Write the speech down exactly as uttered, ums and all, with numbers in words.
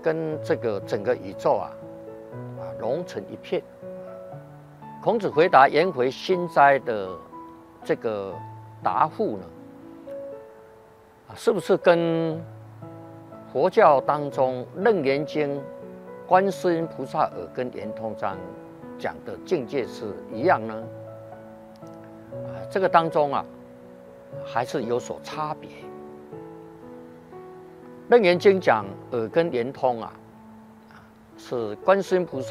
跟这个整个宇宙啊啊融成一片。孔子回答颜回心斋的这个答复呢，啊，是不是跟佛教当中《楞严经》观世音菩萨耳根圆通章讲的境界是一样呢？啊，这个当中啊，还是有所差别。《楞严经》讲耳根圆通啊，是观世音菩萨